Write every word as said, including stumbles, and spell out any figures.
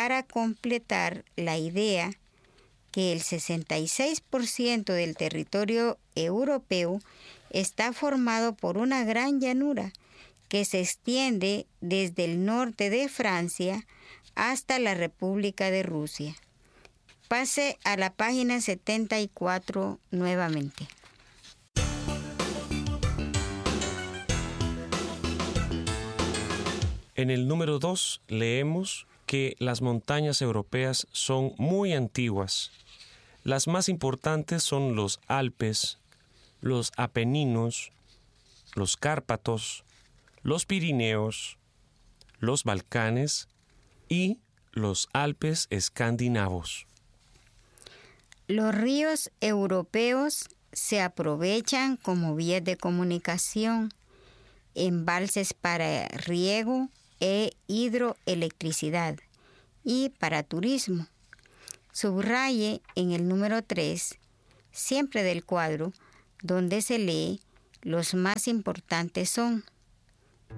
para completar la idea que el sesenta y seis por ciento del territorio europeo está formado por una gran llanura que se extiende desde el norte de Francia hasta la República de Rusia. Pase a la página setenta y cuatro nuevamente. En el número dos leemos que las montañas europeas son muy antiguas. Las más importantes son los Alpes, los Apeninos, los Cárpatos, los Pirineos, los Balcanes y los Alpes escandinavos. Los ríos europeos se aprovechan como vías de comunicación, embalses para riego e hidroelectricidad y para turismo. Subraye en el número tres, siempre del cuadro, donde se lee: los más importantes son.